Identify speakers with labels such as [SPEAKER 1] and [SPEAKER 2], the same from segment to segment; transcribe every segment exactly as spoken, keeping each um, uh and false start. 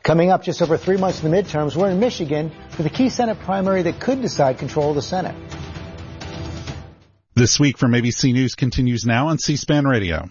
[SPEAKER 1] Coming up just over three months in the midterms, we're in Michigan for the key Senate primary that could decide control of the Senate.
[SPEAKER 2] This Week from A B C News continues now on C-SPAN Radio.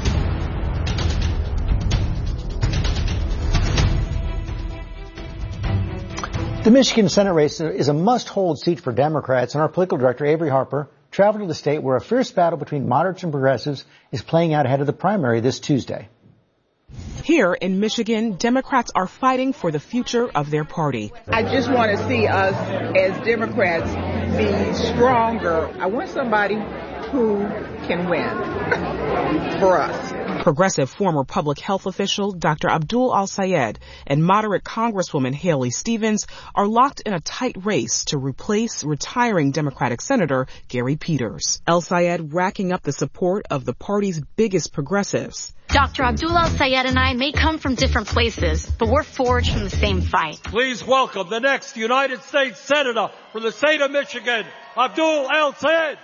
[SPEAKER 1] The Michigan Senate race is a must-hold seat for Democrats, and our political director, Avery Harper, traveled to the state where a fierce battle between moderates and progressives is playing out ahead of the primary this Tuesday.
[SPEAKER 3] Here in Michigan, Democrats are fighting for the future of their party.
[SPEAKER 4] I just want to see us as Democrats be stronger. I want somebody who can win for us.
[SPEAKER 3] Progressive former public health official Doctor Abdul El-Sayed and moderate Congresswoman Haley Stevens are locked in a tight race to replace retiring Democratic Senator Gary Peters. El-Sayed racking up the support of the party's biggest progressives.
[SPEAKER 5] Doctor Abdul El-Sayed and I may come from different places, but we're forged from the same fight.
[SPEAKER 6] Please welcome the next United States Senator from the state of Michigan, Abdul El-Sayed.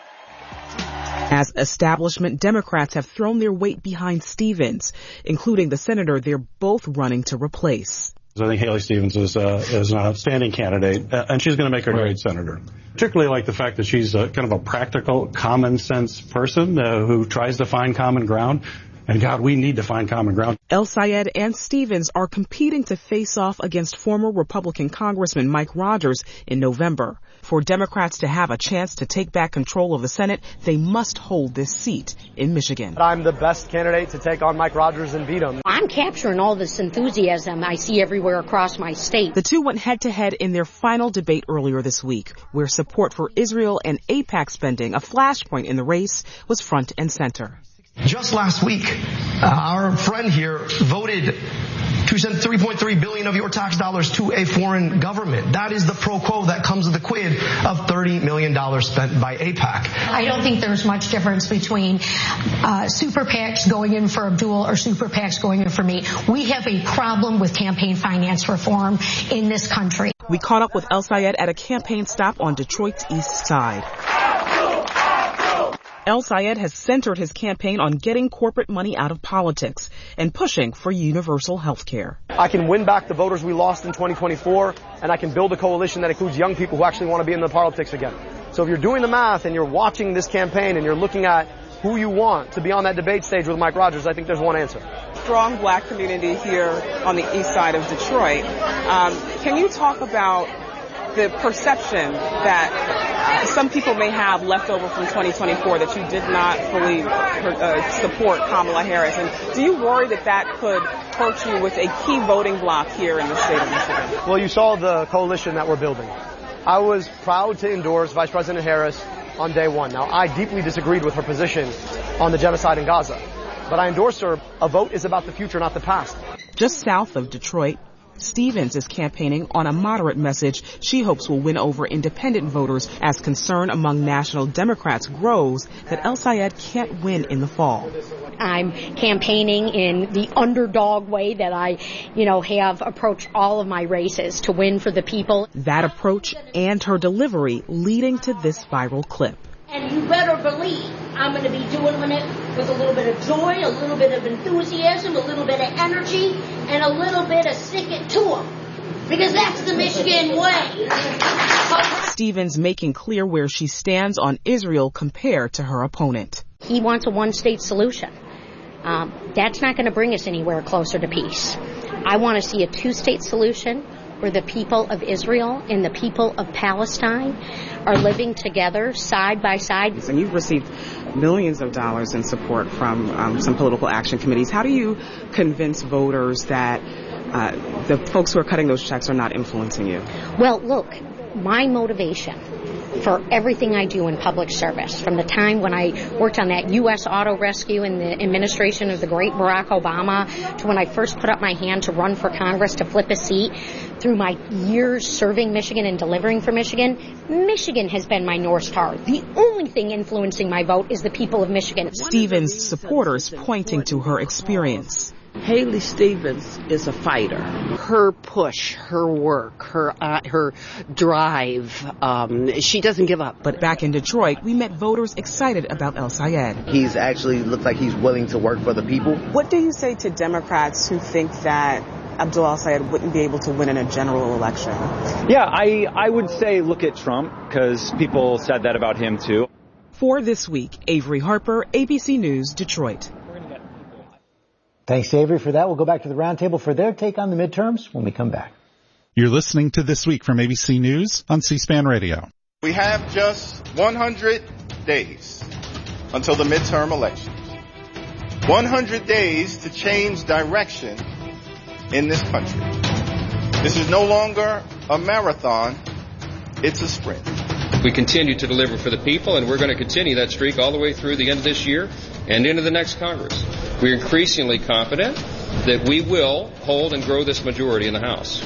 [SPEAKER 3] As establishment Democrats have thrown their weight behind Stevens, including the senator they're both running to replace.
[SPEAKER 7] I think Haley Stevens is, uh, is an outstanding candidate, uh, and she's going to make a great senator. Particularly like the fact that she's a, kind of a practical, common sense person uh, who tries to find common ground. And God, we need to find common ground.
[SPEAKER 3] El-Sayed and Stevens are competing to face off against former Republican Congressman Mike Rogers in November. For Democrats to have a chance to take back control of the Senate, they must hold this seat in Michigan.
[SPEAKER 8] I'm the best candidate to take on Mike Rogers and beat him.
[SPEAKER 9] I'm capturing all this enthusiasm I see everywhere across my state.
[SPEAKER 3] The two went head-to-head in their final debate earlier this week, where support for Israel and AIPAC spending, a flashpoint in the race, was front and center.
[SPEAKER 10] Just last week, uh, our friend here voted to send three point three billion dollars of your tax dollars to a foreign government. That is the pro quo that comes with the quid of thirty million dollars spent by AIPAC.
[SPEAKER 11] I don't think there's much difference between uh, super PACs going in for Abdul or super PACs going in for me. We have a problem with campaign finance reform in this country.
[SPEAKER 3] We caught up with El-Sayed at a campaign stop on Detroit's East Side. El-Sayed has centered his campaign on getting corporate money out of politics and pushing for universal health care.
[SPEAKER 8] I can win back the voters we lost in twenty twenty-four, and I can build a coalition that includes young people who actually want to be in the politics again. So if you're doing the math and you're watching this campaign and you're looking at who you want to be on that debate stage with Mike Rogers, I think there's one answer.
[SPEAKER 12] Strong black community here on the east side of Detroit. Um, can you talk about the perception that uh, some people may have left over from twenty twenty-four that you did not fully uh, support Kamala Harris? And do you worry that that could hurt you with a key voting bloc here in the state of Michigan?
[SPEAKER 8] Well, you saw the coalition that we're building. I was proud to endorse Vice President Harris on day one. Now, I deeply disagreed with her position on the genocide in Gaza, but I endorsed her. A vote is about the future, not the past.
[SPEAKER 3] Just south of Detroit, Stevens is campaigning on a moderate message she hopes will win over independent voters as concern among national Democrats grows that El-Sayed can't win in the fall.
[SPEAKER 9] I'm campaigning in the underdog way that I, you know, have approached all of my races to win for the people.
[SPEAKER 3] That approach and her delivery leading to this viral clip.
[SPEAKER 13] And you better believe I'm going to be doing it with a little bit of joy, a little bit of enthusiasm, a little bit of energy, and a little bit of stick it to them. Because that's the Michigan way.
[SPEAKER 3] Stevens making clear where she stands on Israel compared to her opponent.
[SPEAKER 9] He wants a one-state solution. Um, that's not going to bring us anywhere closer to peace. I want to see a two-state solution where the people of Israel and the people of Palestine are living together side by side.
[SPEAKER 3] And you've received millions of dollars in support from um, some political action committees. How do you convince voters that uh, the folks who are cutting those checks are not influencing you?
[SPEAKER 9] Well, look, my motivation for everything I do in public service, from the time when I worked on that U S auto rescue in the administration of the great Barack Obama to when I first put up my hand to run for Congress to flip a seat, through my years serving Michigan and delivering for Michigan, Michigan has been my North Star. The only thing influencing my vote is the people of Michigan.
[SPEAKER 3] Stevens' supporters pointing to her experience.
[SPEAKER 14] Haley Stevens is a fighter. Her push, her work, her uh, her drive, um, she doesn't give up.
[SPEAKER 3] But back in Detroit, we met voters excited about El-Sayed.
[SPEAKER 15] He's actually looks like he's willing to work for the people.
[SPEAKER 12] What do you say to Democrats who think that Abdul al-Sayed wouldn't be able to win in a general election?
[SPEAKER 15] Yeah, I, I would say look at Trump, because people said that about him too.
[SPEAKER 3] For This Week, Avery Harper, A B C News, Detroit.
[SPEAKER 1] Thanks, Avery, for that. We'll go back to the roundtable for their take on the midterms when we come back.
[SPEAKER 2] You're listening to This Week from A B C News on C-SPAN Radio.
[SPEAKER 16] We have just one hundred days until the midterm elections. one hundred days to change direction in this country. This is no longer a marathon, it's a sprint.
[SPEAKER 17] We continue to deliver for the people, and we're going to continue that streak all the way through the end of this year and into the next Congress. We're increasingly confident that we will hold and grow this majority in the House.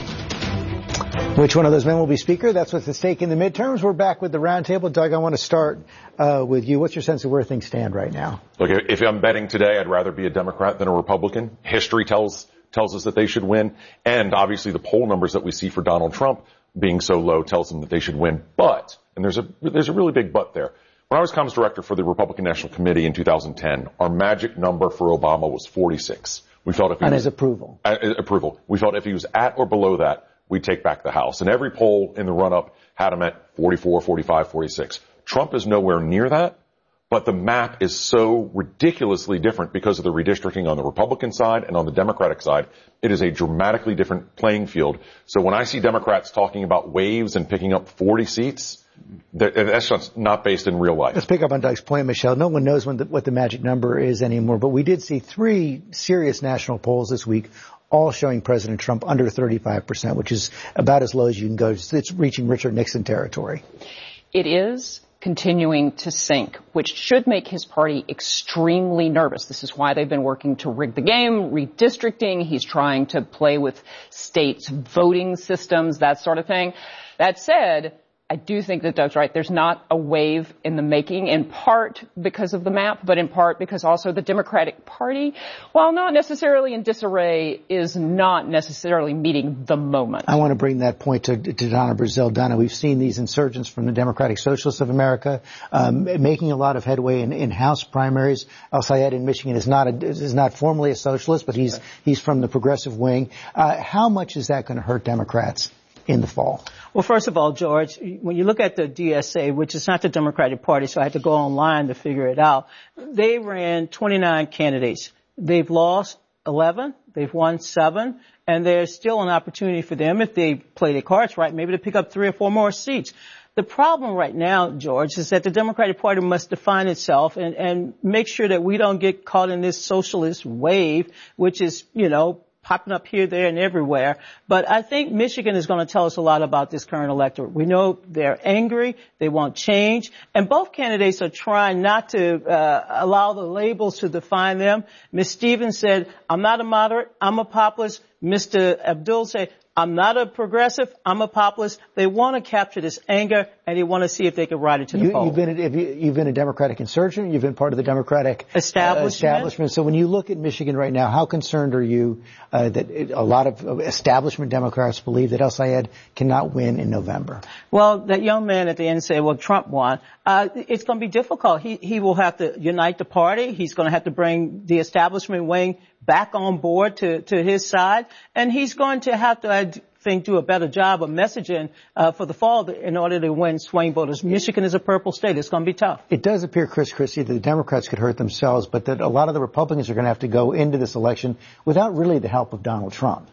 [SPEAKER 1] Which one of those men will be Speaker? That's what's at stake in the midterms. We're back with the roundtable. Doug, I want to start uh, with you. What's your sense of where things stand right now?
[SPEAKER 18] Look, if I'm betting today, I'd rather be a Democrat than a Republican. History tells tells us that they should win. And obviously the poll numbers that we see for Donald Trump being so low tells them that they should win. But, and there's a there's a really big but there. When I was comms director for the Republican National Committee in two thousand ten, our magic number for Obama was forty-six. We felt if he
[SPEAKER 1] on
[SPEAKER 18] was,
[SPEAKER 1] his approval.
[SPEAKER 18] Uh, approval. We felt if he was at or below that, we'd take back the House. And every poll in the run-up had him at forty-four, forty-five, forty-six. Trump is nowhere near that, but the map is so ridiculously different because of the redistricting on the Republican side and on the Democratic side. It is a dramatically different playing field. So when I see Democrats talking about waves and picking up forty seats, that's just not based in real life.
[SPEAKER 1] Let's pick up on Doug's point, Michelle. No one knows when the, what the magic number is anymore, but we did see three serious national polls this week, all showing President Trump under thirty-five percent, which is about as low as you can go. It's reaching Richard Nixon territory.
[SPEAKER 19] It is continuing to sink, which should make his party extremely nervous. This is why they've been working to rig the game, redistricting. He's trying to play with states' voting systems, that sort of thing. That said, I do think that Doug's right. There's not a wave in the making, in part because of the map, but in part because also the Democratic Party, while not necessarily in disarray, is not necessarily meeting the moment.
[SPEAKER 1] I want to bring that point to, to Donna Brazil. Donna, we've seen these insurgents from the Democratic Socialists of America um, making a lot of headway in, in House primaries. Al-Sayed in Michigan is not a, is not formally a socialist, but he's he's from the progressive wing. Uh, how much is that going to hurt Democrats in the fall?
[SPEAKER 20] Well, first of all, George, when you look at the D S A, which is not the Democratic Party, so I had to go online to figure it out, they ran twenty-nine candidates. They've lost eleven, they've won seven, and there's still an opportunity for them, if they play their cards right, maybe to pick up three or four more seats. The problem right now, George, is that the Democratic Party must define itself and, and make sure that we don't get caught in this socialist wave, which is, you know, popping up here, there, and everywhere. But I think Michigan is going to tell us a lot about this current electorate. We know they're angry, they want change, and both candidates are trying not to uh, allow the labels to define them. Miz Stevens said, I'm not a moderate, I'm a populist. Mister Abdul said, I'm not a progressive, I'm a populist. They want to capture this anger, and they want to see if they can ride it to the
[SPEAKER 1] you,
[SPEAKER 20] poll.
[SPEAKER 1] You've been, a, you've been a Democratic insurgent. You've been part of the Democratic
[SPEAKER 20] establishment.
[SPEAKER 1] Uh, establishment. So when you look at Michigan right now, how concerned are you uh, that it, a lot of establishment Democrats believe that Al-Sayed cannot win in November?
[SPEAKER 20] Well, that young man at the end said, well, Trump won. Uh, it's going to be difficult. He, he will have to unite the party. He's going to have to bring the establishment wing back on board to, to his side. And he's going to have to, I think, do a better job of messaging uh, for the fall in order to win swing voters. Michigan is a purple state. It's going to be tough.
[SPEAKER 1] It does appear, Chris Christie, that the Democrats could hurt themselves, but that a lot of the Republicans are going to have to go into this election without really the help of Donald Trump.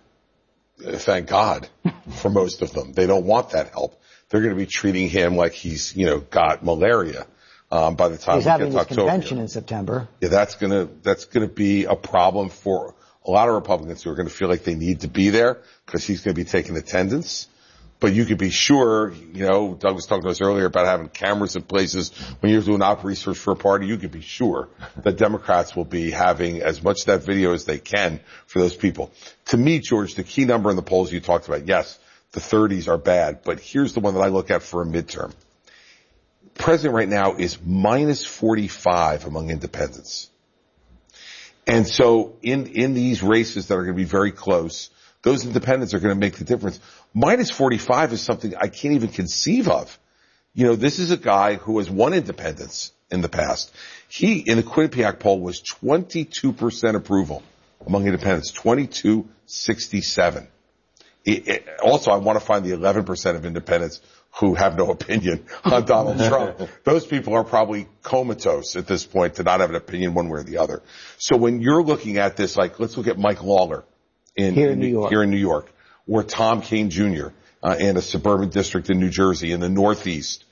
[SPEAKER 21] Thank God for most of them. They don't want that help. They're going to be treating him like he's, you know, got malaria. Um, by the time
[SPEAKER 1] he's
[SPEAKER 21] we
[SPEAKER 1] having
[SPEAKER 21] get to
[SPEAKER 1] his
[SPEAKER 21] October.
[SPEAKER 1] convention in September.
[SPEAKER 21] Yeah, that's gonna that's gonna be a problem for a lot of Republicans who are going to feel like they need to be there because he's going to be taking attendance. But you could be sure, you know, Doug was talking to us earlier about having cameras in places when you're doing op research for a party. You could be sure that Democrats will be having as much of that video as they can for those people. To me, George, the key number in the polls you talked about, yes, the thirties are bad, but here's the one that I look at for a midterm. President right now is minus forty-five among independents. And so in, in these races that are going to be very close, those independents are going to make the difference. Minus forty-five is something I can't even conceive of. You know, this is a guy who has won independents in the past. He, in the Quinnipiac poll, was twenty-two percent approval among independents, twenty-two sixty-seven. It, it, also, I want to find the eleven percent of independents who have no opinion on Donald Trump. Those people are probably comatose at this point to not have an opinion one way or the other. So when you're looking at this, like, let's look at Mike Lawler in,
[SPEAKER 1] here in,
[SPEAKER 21] in
[SPEAKER 1] New York,
[SPEAKER 21] here in New York, or Tom Kean Junior Uh, in a suburban district in New Jersey in the Northeast.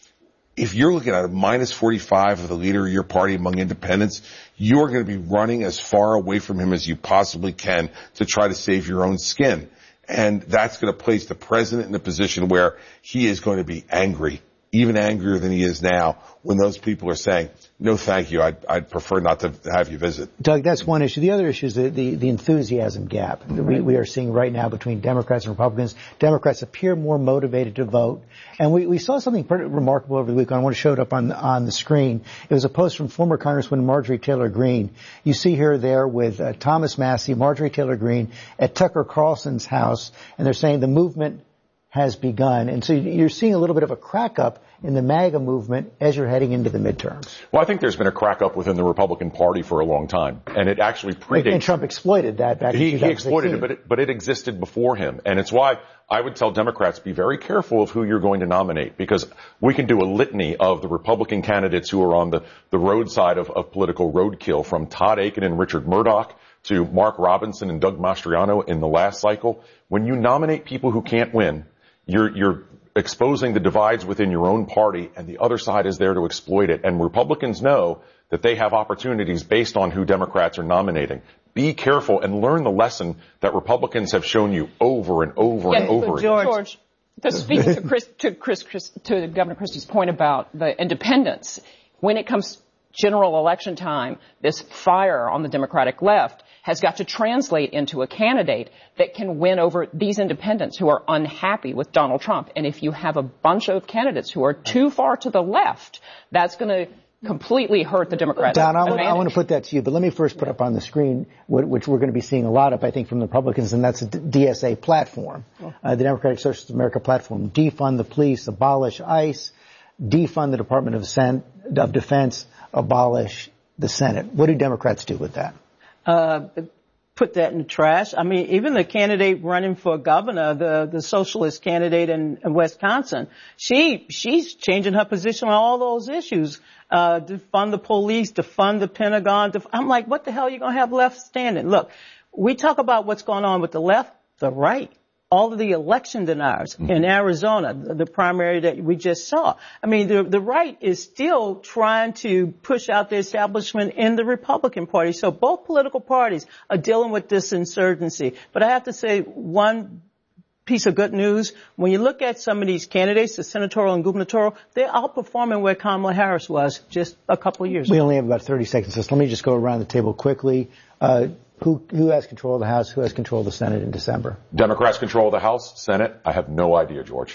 [SPEAKER 21] If you're looking at a minus forty-five of the leader of your party among independents, you're going to be running as far away from him as you possibly can to try to save your own skin. And that's going to place the president in a position where he is going to be angry, even angrier than he is now, when those people are saying, no, thank you, I'd, I'd prefer not to have you visit.
[SPEAKER 1] Doug, that's one issue. The other issue is the, the, the enthusiasm gap that we, we are seeing right now between Democrats and Republicans. Democrats appear more motivated to vote. And we, we saw something pretty remarkable over the weekend. I want to show it up on, on the screen. It was a post from former Congresswoman Marjorie Taylor Greene. You see her there with uh, Thomas Massie, Marjorie Taylor Greene at Tucker Carlson's house, and they're saying the movement has begun. And so you're seeing a little bit of a crack up in the MAGA movement as you're heading into the midterms.
[SPEAKER 18] Well, I think there's been a crack up within the Republican Party for a long time, and it actually predates.
[SPEAKER 1] And Trump exploited that back
[SPEAKER 18] he,
[SPEAKER 1] in
[SPEAKER 18] he exploited it, but it, but it existed before him. And it's why I would tell Democrats, be very careful of who you're going to nominate, because we can do a litany of the Republican candidates who are on the, the roadside of, of political roadkill, from Todd Akin and Richard Murdoch to Mark Robinson and Doug Mastriano in the last cycle. When you nominate people who can't win, You're, you're exposing the divides within your own party, and the other side is there to exploit it. And Republicans know that they have opportunities based on who Democrats are nominating. Be careful and learn the lesson that Republicans have shown you over and over
[SPEAKER 19] yeah,
[SPEAKER 18] and over
[SPEAKER 19] George,
[SPEAKER 18] again.
[SPEAKER 19] George, to speak to Chris, to Chris, Chris, to Governor Christie's point about the independents, when it comes general election time, this fire on the Democratic left has got to translate into a candidate that can win over these independents who are unhappy with Donald Trump. And if you have a bunch of candidates who are too far to the left, that's going to completely hurt the Democrats.
[SPEAKER 1] Don, I, I want to put that to you, but let me first put up on the screen, which we're going to be seeing a lot of, I think, from the Republicans, and that's the D S A platform, uh, the Democratic Socialist America platform. Defund the police, abolish ICE, defund the Department of, Sen- of Defense, abolish the Senate. What do Democrats do with that?
[SPEAKER 20] Uh, put that in the trash. I mean, even the candidate running for governor, the, the socialist candidate in, in Wisconsin, she, she's changing her position on all those issues. Uh, defund the police, defund the Pentagon. Def- I'm like, what the hell are you going to have left standing? Look, we talk about what's going on with the left, the right. All of the election deniers mm-hmm. in Arizona, the, the primary that we just saw. I mean, the, the right is still trying to push out the establishment in the Republican Party. So both political parties are dealing with this insurgency. But I have to say one piece of good news. When you look at some of these candidates, the senatorial and gubernatorial, they're outperforming where Kamala Harris was just a couple of years
[SPEAKER 1] we
[SPEAKER 20] ago.
[SPEAKER 1] We only have about thirty seconds, so let me just go around the table quickly. Uh, Who, who has control of the House? Who has control of the Senate in December?
[SPEAKER 18] Democrats control the House, Senate. I have no idea, George.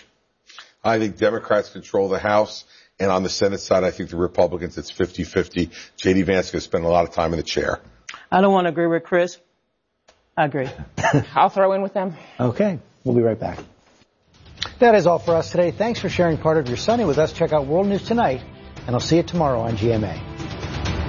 [SPEAKER 21] I think Democrats control the House, and on the Senate side, I think the Republicans, it's fifty-fifty. J D Vance is going to spend a lot of time in the chair.
[SPEAKER 20] I don't want to agree with Chris. I agree.
[SPEAKER 19] I'll throw in with them.
[SPEAKER 1] Okay. We'll be right back. That is all for us today. Thanks for sharing part of your Sunday with us. Check out World News Tonight, and I'll see you tomorrow on G M A.